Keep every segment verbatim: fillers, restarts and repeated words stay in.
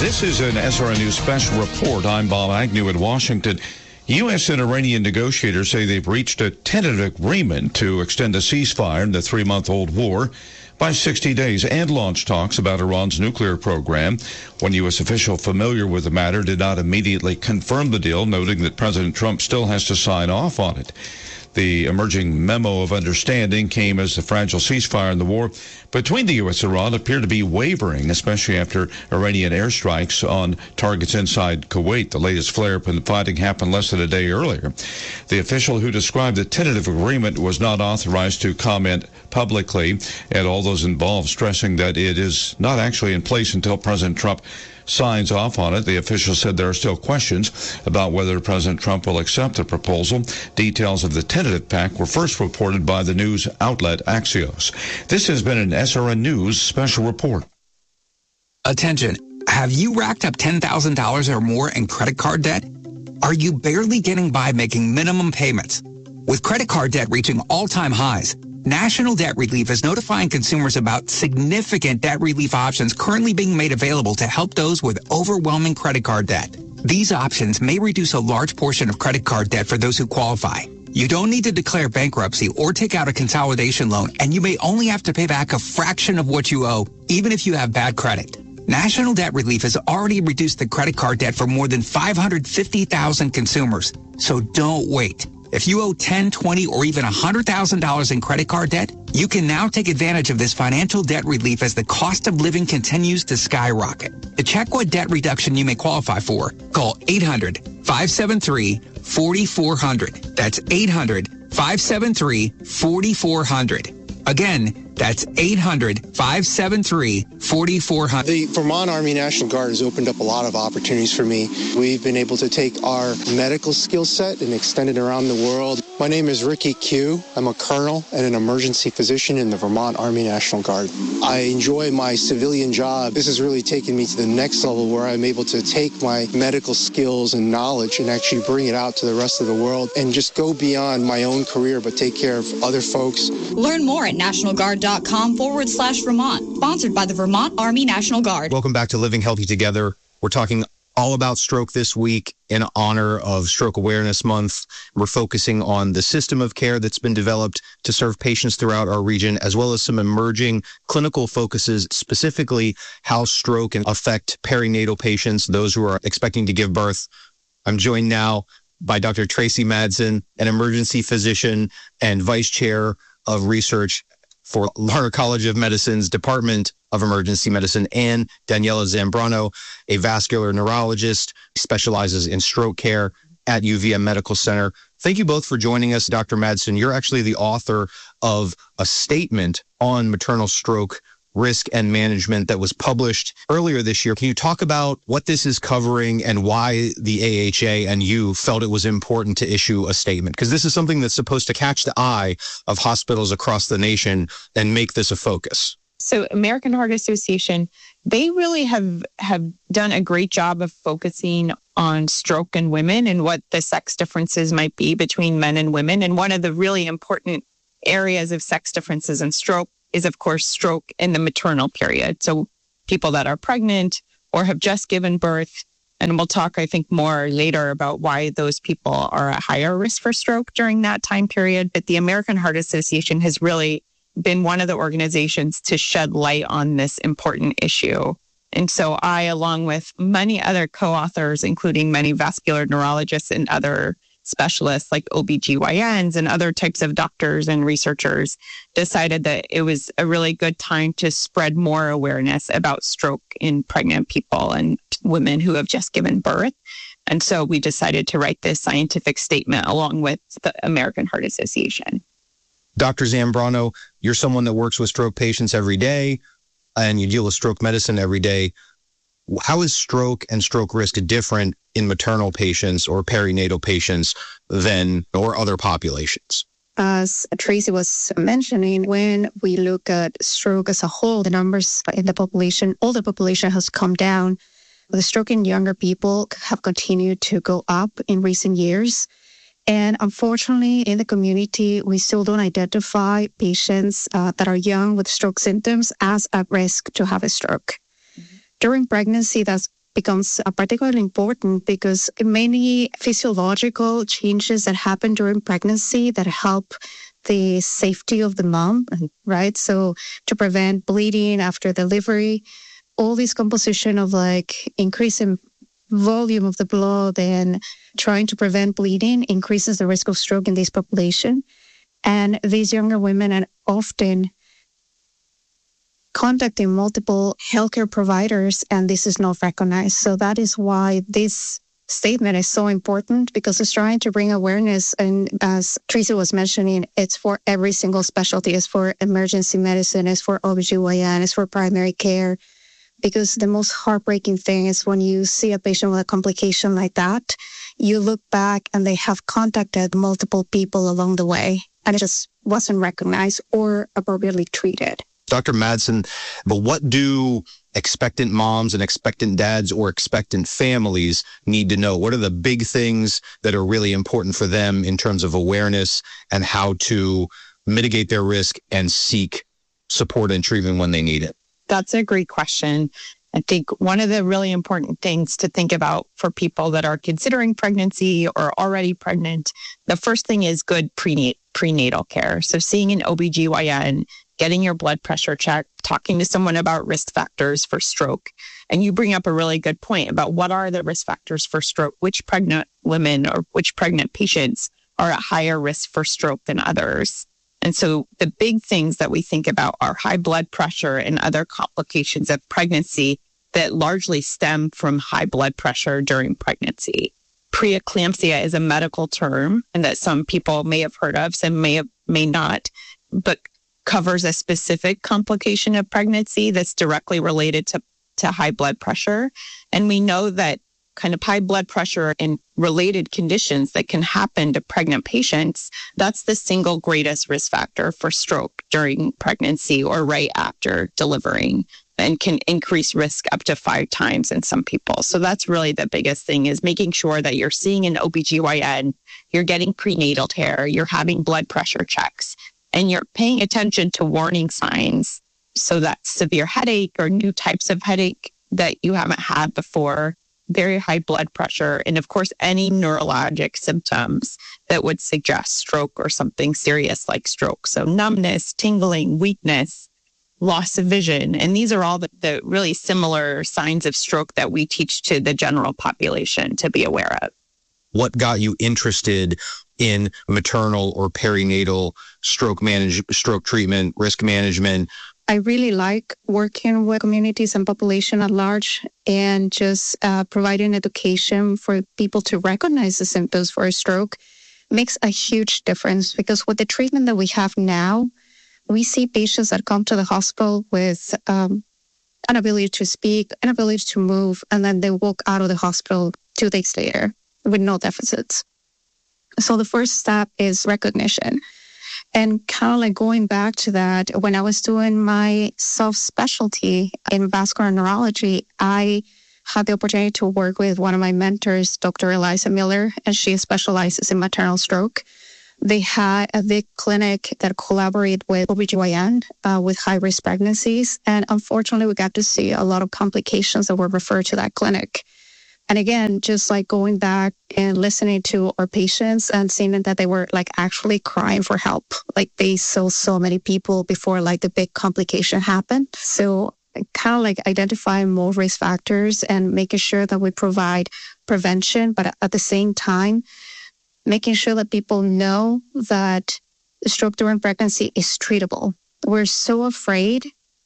This is an S R N News special report. I'm Bob Agnew in Washington. U S and Iranian negotiators say they've reached a tentative agreement to extend the ceasefire in the three-month-old war by sixty days and launch talks about Iran's nuclear program. One U S official familiar with the matter did not immediately confirm the deal, noting that President Trump still has to sign off on it. The emerging memo of understanding came as the fragile ceasefire in the war between the U S and Iran appeared to be wavering, especially after Iranian airstrikes on targets inside Kuwait. The latest flare-up in fighting happened less than a day earlier. The official who described the tentative agreement was not authorized to comment publicly, and all those involved stressing that it is not actually in place until President Trump signs off on it. The official said there are still questions about whether President Trump will accept the proposal. Details of the tentative pact were first reported by the news outlet Axios. This has been an S R N News special report. Attention. Have you racked up ten thousand dollars or more in credit card debt? Are you barely getting by making minimum payments? With credit card debt reaching all-time highs, National Debt Relief is notifying consumers about significant debt relief options currently being made available to help those with overwhelming credit card debt. These options may reduce a large portion of credit card debt for those who qualify. You don't need to declare bankruptcy or take out a consolidation loan, and you may only have to pay back a fraction of what you owe, even if you have bad credit. National Debt Relief has already reduced the credit card debt for more than five hundred fifty thousand consumers, so don't wait. If you owe ten, twenty, or even one hundred thousand dollars in credit card debt, you can now take advantage of this financial debt relief as the cost of living continues to skyrocket. To check what debt reduction you may qualify for, call eight hundred, five seven three, four four zero zero. That's eight hundred, five seven three, four four zero zero. Again, that's eight hundred, five seven three, four four zero zero. The Vermont Army National Guard has opened up a lot of opportunities for me. We've been able to take our medical skill set and extend it around the world. My name is Ricky Q. I'm a colonel and an emergency physician in the Vermont Army National Guard. I enjoy my civilian job. This has really taken me to the next level where I'm able to take my medical skills and knowledge and actually bring it out to the rest of the world and just go beyond my own career but take care of other folks. Learn more at nationalguard.com forward slash Vermont. Sponsored by the Vermont Army National Guard. Welcome back to Living Healthy Together. We're talking all about stroke this week in honor of Stroke Awareness Month. We're focusing on the system of care that's been developed to serve patients throughout our region, as well as some emerging clinical focuses, specifically how stroke can affect perinatal patients, those who are expecting to give birth. I'm joined now by Doctor Tracy Madsen, an emergency physician and vice chair of research for Lara College of Medicine's Department of Emergency Medicine, and Daniela Zambrano, a vascular neurologist, specializes in stroke care at U V M Medical Center. Thank you both for joining us. Doctor Madsen, you're actually the author of a statement on maternal stroke risk and management that was published earlier this year. Can you talk about what this is covering and why the A H A and you felt it was important to issue a statement? Because this is something that's supposed to catch the eye of hospitals across the nation and make this a focus. So American Heart Association, they really have, have done a great job of focusing on stroke in women and what the sex differences might be between men and women. And one of the really important areas of sex differences in stroke is, of course, stroke in the maternal period. So people that are pregnant or have just given birth, and we'll talk, I think, more later about why those people are at higher risk for stroke during that time period. But the American Heart Association has really been one of the organizations to shed light on this important issue. And so I, along with many other co-authors, including many vascular neurologists and other specialists like O B G Y Ns and other types of doctors and researchers, decided that it was a really good time to spread more awareness about stroke in pregnant people and women who have just given birth. And so we decided to write this scientific statement along with the American Heart Association. Doctor Zambrano, you're someone that works with stroke patients every day and you deal with stroke medicine every day. How is stroke and stroke risk different in maternal patients or perinatal patients than or other populations? As Tracy was mentioning, when we look at stroke as a whole, the numbers in the population, older population has come down. The stroke in younger people have continued to go up in recent years. And unfortunately, in the community, we still don't identify patients uh, that are young with stroke symptoms as at risk to have a stroke. Mm-hmm. During pregnancy, that's becomes uh, particularly important because many physiological changes that happen during pregnancy that help the safety of the mom, right? So to prevent bleeding after delivery, all this composition of like increasing volume of the blood and trying to prevent bleeding increases the risk of stroke in this population. And these younger women are often contacting multiple healthcare providers, and this is not recognized. So that is why this statement is so important, because it's trying to bring awareness. And as Tracy was mentioning, it's for every single specialty. It's for emergency medicine, it's for O B G Y N, it's for primary care. Because the most heartbreaking thing is when you see a patient with a complication like that, you look back and they have contacted multiple people along the way, and it just wasn't recognized or appropriately treated. Doctor Madsen, but what do expectant moms and expectant dads or expectant families need to know? What are the big things that are really important for them in terms of awareness and how to mitigate their risk and seek support and treatment when they need it? That's a great question. I think one of the really important things to think about for people that are considering pregnancy or already pregnant, the first thing is good prenat- prenatal care. So seeing an O B G Y N, getting your blood pressure checked, talking to someone about risk factors for stroke. And you bring up a really good point about what are the risk factors for stroke, which pregnant women or which pregnant patients are at higher risk for stroke than others. And so the big things that we think about are high blood pressure and other complications of pregnancy that largely stem from high blood pressure during pregnancy. Preeclampsia is a medical term and that some people may have heard of, some may have, may not, but covers a specific complication of pregnancy that's directly related to, to high blood pressure. And we know that kind of high blood pressure and related conditions that can happen to pregnant patients, that's the single greatest risk factor for stroke during pregnancy or right after delivering, and can increase risk up to five times in some people. So that's really the biggest thing, is making sure that you're seeing an O B G Y N, you're getting prenatal care, you're having blood pressure checks, and you're paying attention to warning signs. So that severe headache or new types of headache that you haven't had before, very high blood pressure, and of course, any neurologic symptoms that would suggest stroke or something serious like stroke. So numbness, tingling, weakness, loss of vision. And these are all the, the really similar signs of stroke that we teach to the general population to be aware of. What got you interested in maternal or perinatal stroke manage, stroke treatment, risk management? I really like working with communities and population at large, and just uh, providing education for people to recognize the symptoms for a stroke makes a huge difference, because with the treatment that we have now, we see patients that come to the hospital with um, an ability to speak, an ability to move, and then they walk out of the hospital two days later with no deficits. So the first step is recognition. And kind of like going back to that, when I was doing my self-specialty in vascular neurology, I had the opportunity to work with one of my mentors, Doctor Eliza Miller, and she specializes in maternal stroke. They had a big clinic that collaborated with O B G Y N uh, with high-risk pregnancies. And unfortunately, we got to see a lot of complications that were referred to that clinic. And again, just like going back and listening to our patients and seeing that they were like actually crying for help. Like they saw so many people before like the big complication happened. So kind of like identifying more risk factors and making sure that we provide prevention, but at the same time, making sure that people know that stroke during pregnancy is treatable. We're so afraid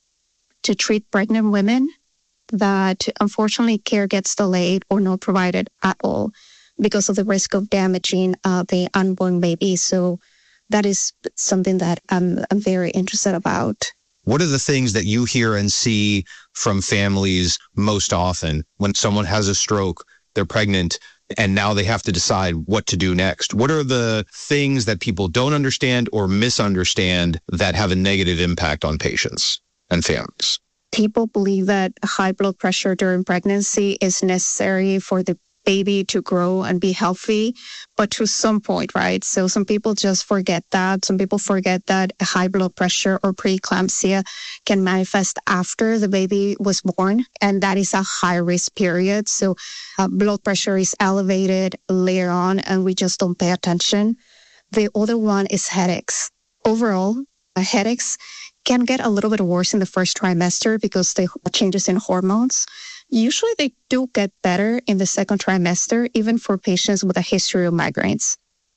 to treat pregnant women that unfortunately care gets delayed or not provided at all because of the risk of damaging uh, the unborn baby. So that is something that I'm, I'm very interested about. What are the things that you hear and see from families most often when someone has a stroke, they're pregnant, and now they have to decide what to do next? What are the things that people don't understand or misunderstand that have a negative impact on patients and families? People believe that high blood pressure during pregnancy is necessary for the baby to grow and be healthy, but to some point, right? So some people just forget that. Some people forget that high blood pressure or preeclampsia can manifest after the baby was born, and that is a high risk period. So uh, blood pressure is elevated later on, and we just don't pay attention. The other one is headaches. Overall, uh, headaches can get a little bit worse in the first trimester because the changes in hormones. Usually they do get better in the second trimester, even for patients with a history of migraines.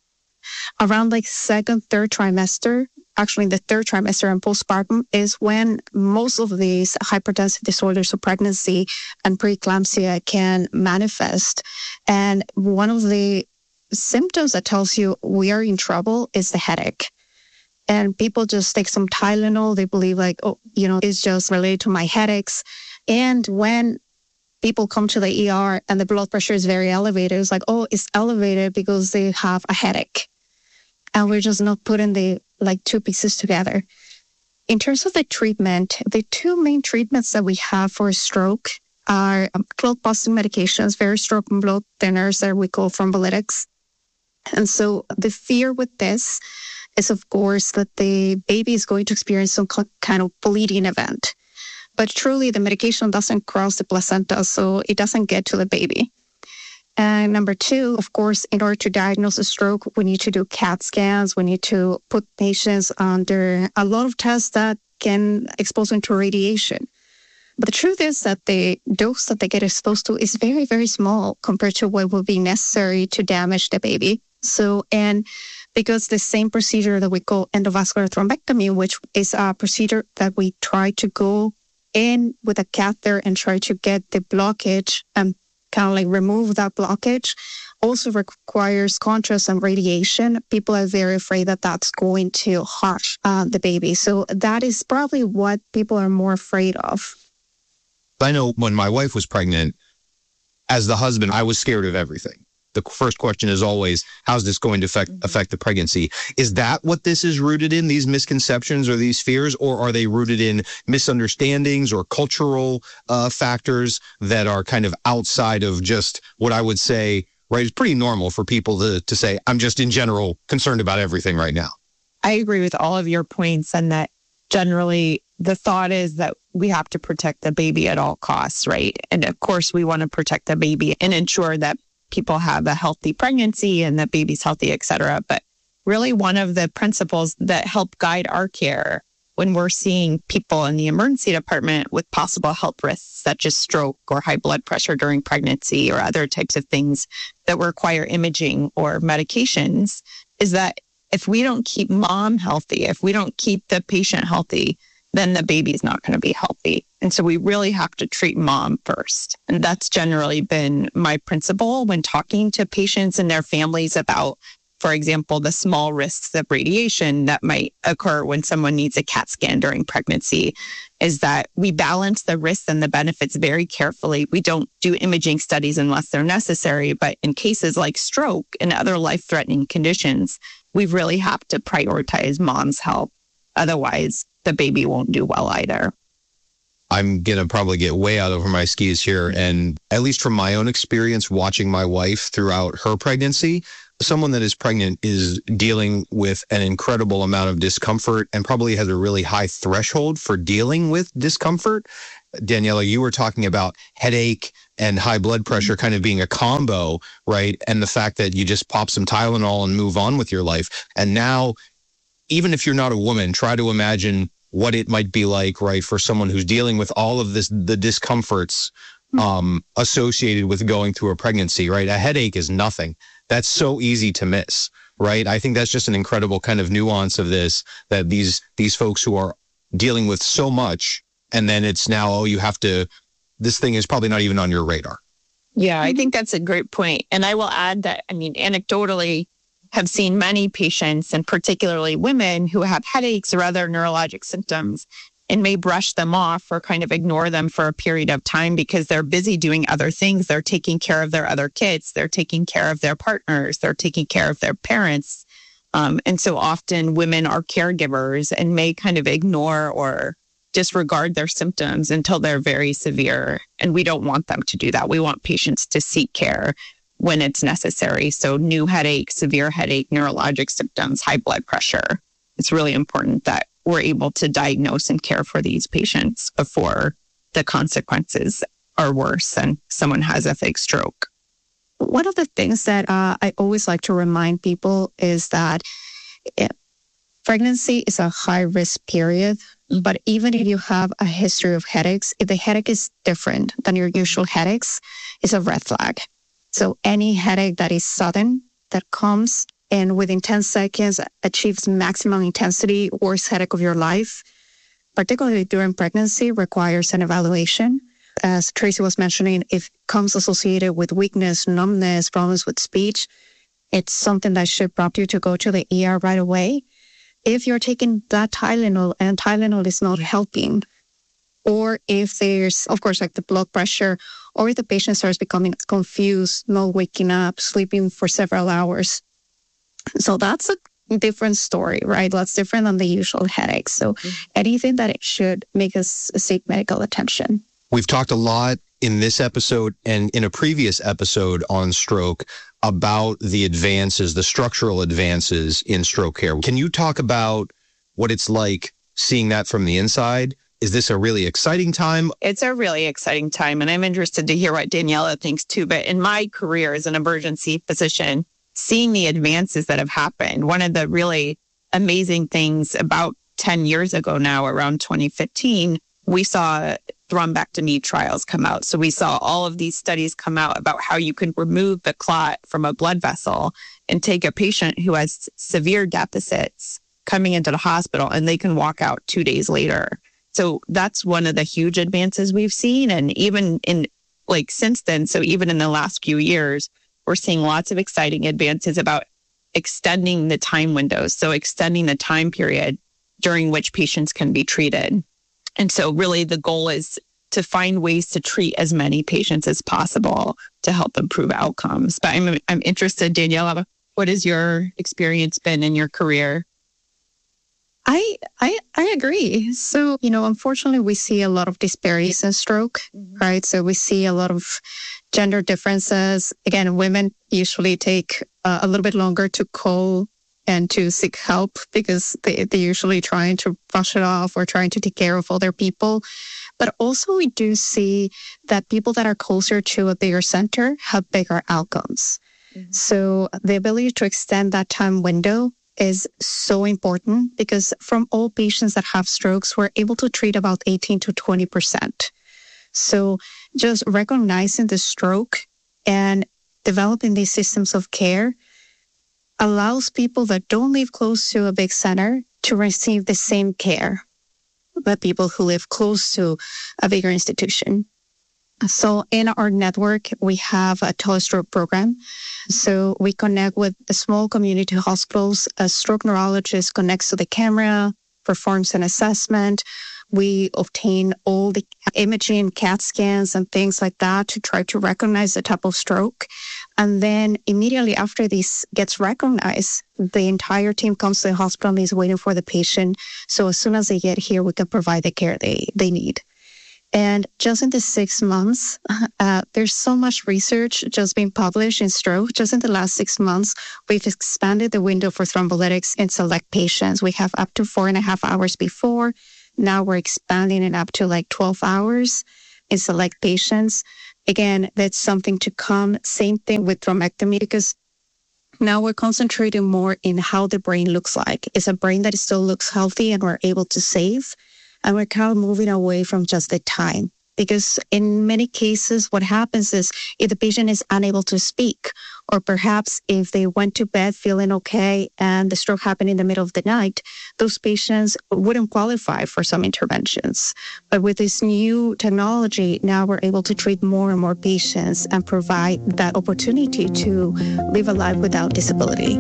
Around like second, third trimester, actually the third trimester and postpartum is when most of these hypertensive disorders of pregnancy and preeclampsia can manifest. And one of the symptoms that tells you we are in trouble is the headache. And people just take some Tylenol. They believe like, oh, you know, it's just related to my headaches. And when people come to the E R and the blood pressure is very elevated, it's like, oh, it's elevated because they have a headache. And we're just not putting the like two pieces together. In terms of the treatment, the two main treatments that we have for stroke are um, clot-busting medications, very strong blood thinners that we call thrombolytics. And so the fear with this is, of course, that the baby is going to experience some kind of bleeding event. But truly, the medication doesn't cross the placenta, so it doesn't get to the baby. And number two, of course, in order to diagnose a stroke, we need to do CAT scans. We need to put patients under a lot of tests that can expose them to radiation. But the truth is that the dose that they get exposed to is very, very small compared to what will be necessary to damage the baby. So, and because the same procedure that we call endovascular thrombectomy, which is a procedure that we try to go in with a catheter and try to get the blockage and kind of like remove that blockage, also requires contrast and radiation. People are very afraid that that's going to harm uh, the baby. So that is probably what people are more afraid of. I know when my wife was pregnant, as the husband, I was scared of everything. The first question is always, how's this going to affect, affect the pregnancy? Is that what this is rooted in, these misconceptions or these fears, or are they rooted in misunderstandings or cultural uh, factors that are kind of outside of just what I would say, right? It's pretty normal for people to, to say, I'm just in general concerned about everything right now. I agree with all of your points, and that generally the thought is that we have to protect the baby at all costs, right? And of course, we want to protect the baby and ensure that people have a healthy pregnancy and the baby's healthy, et cetera. But really one of the principles that help guide our care when we're seeing people in the emergency department with possible health risks, such as stroke or high blood pressure during pregnancy or other types of things that require imaging or medications, is that if we don't keep mom healthy, if we don't keep the patient healthy, then the baby's not going to be healthy. And so we really have to treat mom first. And that's generally been my principle when talking to patients and their families about, for example, the small risks of radiation that might occur when someone needs a CAT scan during pregnancy, is that we balance the risks and the benefits very carefully. We don't do imaging studies unless they're necessary. But in cases like stroke and other life-threatening conditions, we really have to prioritize mom's health. Otherwise, the baby won't do well either. I'm going to probably get way out over my skis here. And at least from my own experience watching my wife throughout her pregnancy, someone that is pregnant is dealing with an incredible amount of discomfort and probably has a really high threshold for dealing with discomfort. Daniela, you were talking about headache and high blood pressure kind of being a combo, right? And the fact that you just pop some Tylenol and move on with your life. And now, even if you're not a woman, try to imagine what it might be like, right, for someone who's dealing with all of this, the discomforts um, associated with going through a pregnancy, right? A headache is nothing. That's so easy to miss, right? I think that's just an incredible kind of nuance of this, that these these folks who are dealing with so much, and then it's now, oh, you have to, this thing is probably not even on your radar. Yeah, I think that's a great point. And I will add that, I mean, anecdotally, have seen many patients, and particularly women, who have headaches or other neurologic symptoms and may brush them off or kind of ignore them for a period of time because they're busy doing other things. They're taking care of their other kids. They're taking care of their partners. They're taking care of their parents. Um, and so often women are caregivers and may kind of ignore or disregard their symptoms until they're very severe. And we don't want them to do that. We want patients to seek care when it's necessary. So new headache, severe headache, neurologic symptoms, high blood pressure. It's really important that we're able to diagnose and care for these patients before the consequences are worse and someone has a fake stroke. One of the things that uh, I always like to remind people is that it, pregnancy is a high-risk period, but even if you have a history of headaches, if the headache is different than your usual headaches, it's a red flag. So any headache that is sudden, that comes and within ten seconds achieves maximum intensity, worst headache of your life, particularly during pregnancy, requires an evaluation. As Tracy was mentioning, if it comes associated with weakness, numbness, problems with speech, it's something that should prompt you to go to the E R right away. If you're taking that Tylenol and Tylenol is not helping, or if there's, of course, like the blood pressure, or if the patient starts becoming confused, not waking up, sleeping for several hours. So that's a different story, right? That's different than the usual headache. So mm-hmm. anything that it should make us seek medical attention. We've talked a lot in this episode and in a previous episode on stroke about the advances, the structural advances in stroke care. Can you talk about what it's like seeing that from the inside? Is this a really exciting time? It's a really exciting time, and I'm interested to hear what Daniela thinks too. But in my career as an emergency physician, seeing the advances that have happened, one of the really amazing things about ten years ago now, around twenty fifteen, we saw thrombectomy trials come out. So we saw all of these studies come out about how you can remove the clot from a blood vessel and take a patient who has severe deficits coming into the hospital and they can walk out two days later. So that's one of the huge advances we've seen. And even in like since then, so even in the last few years, we're seeing lots of exciting advances about extending the time windows. So extending the time period during which patients can be treated. And so really the goal is to find ways to treat as many patients as possible to help improve outcomes. But I'm I'm interested, Daniela, what has your experience been in your career? I, I I agree. So, you know, unfortunately, we see a lot of disparities in stroke, mm-hmm. right? So we see a lot of gender differences. Again, women usually take uh, a little bit longer to call and to seek help because they, they're usually trying to brush it off or trying to take care of other people. But also we do see that people that are closer to a bigger center have bigger outcomes. Mm-hmm. So the ability to extend that time window is so important because from all patients that have strokes, we're able to treat about eighteen to twenty percent. So just recognizing the stroke and developing these systems of care allows people that don't live close to a big center to receive the same care that people who live close to a bigger institution. So in our network, we have a telestroke program. So we connect with the small community hospitals. A stroke neurologist connects to the camera, performs an assessment. We obtain all the imaging, CAT scans, and things like that to try to recognize the type of stroke. And then immediately after this gets recognized, the entire team comes to the hospital and is waiting for the patient. So as soon as they get here, we can provide the care they, they need. And just in the six months, uh, there's so much research just being published in stroke. Just in the last six months, we've expanded the window for thrombolytics in select patients. We have up to four and a half hours before. Now we're expanding it up to like twelve hours in select patients. Again, that's something to come. Same thing with thrombectomy because now we're concentrating more in how the brain looks like. It's a brain that still looks healthy and we're able to save. And we're kind of moving away from just the time. Because in many cases, what happens is if the patient is unable to speak, or perhaps if they went to bed feeling okay and the stroke happened in the middle of the night, those patients wouldn't qualify for some interventions. But with this new technology, now we're able to treat more and more patients and provide that opportunity to live a life without disability.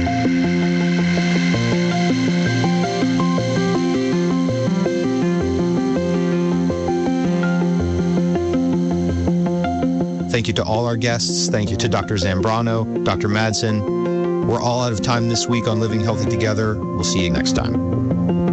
Thank you to all our guests. Thank you to Doctor Zambrano, Doctor Madsen. We're all out of time this week on Living Healthy Together. We'll see you next time.